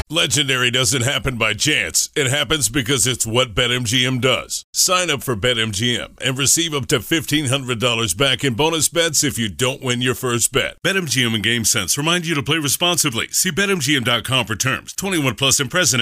Legendary doesn't happen by chance. It happens because it's what BetMGM does. Sign up for BetMGM and receive up to $1,500 back in bonus bets if you don't win your first bet. BetMGM and GameSense remind you to play responsibly. See BetMGM.com for terms. 21 plus and present